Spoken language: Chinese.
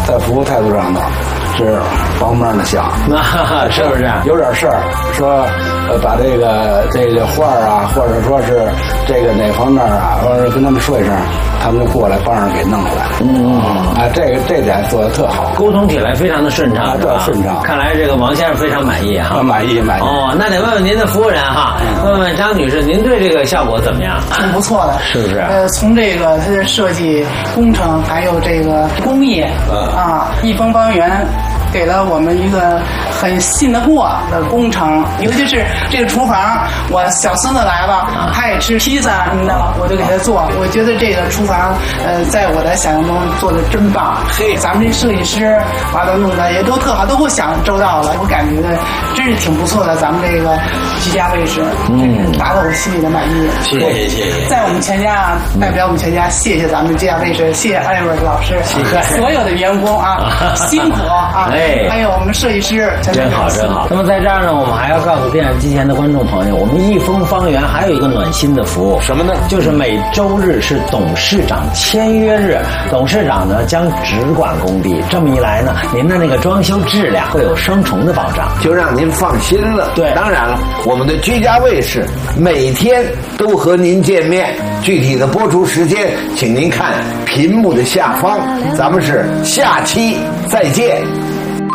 在服务态度上呢是方面的想， 是不是？ 有点事儿说把这个画啊，或者说是这个哪方面啊，或者跟他们说一声，他们就过来帮着给弄出来。这点做的特好， 沟通起来非常的顺畅， 对，顺畅。 看来这个王先生非常满意哈， 满意。 哦，那得问问您的服务人哈，问问张女士，您对这个效果怎么样？ 挺不错的， 是不是？ 从这个它的设计、工程，还有这个工艺，益丰方圆给了我们一个很信得过的工程，尤其是这个厨房，我小孙子来了，他也吃披萨什么的，我就给他做。我觉得这个厨房，在我的想象中做的真棒。嘿，咱们这设计师把它弄的也都特好，都给我想周到了，我感觉的真是挺不错的。咱们这个居家卫士，达到我心里的满意。 谢谢。 在我们全家啊，代表我们全家，谢谢咱们居家卫士，谢谢艾瑞老师，所有的员工啊，辛苦啊。还有我们设计师， 真好。那么在这儿呢，我们还要告诉电视机前的观众朋友，我们益丰方圆还有一个暖心的服务， 什么呢？ 就是每周日是董事长签约日，董事长呢将只管工地，这么一来呢，您的那个装修质量会有双重的保障， 就让您放心了。 对， 当然了，我们的居家卫士每天都和您见面，具体的播出时间，请您看屏幕的下方。咱们是下期再见。